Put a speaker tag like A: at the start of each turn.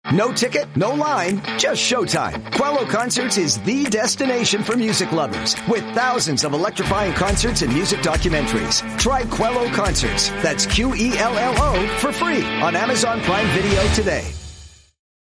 A: No ticket, no line, just showtime. Quello Concerts is the destination for music lovers with thousands of electrifying concerts and music documentaries. Try Quello Concerts. That's Quello for free on Amazon Prime Video today.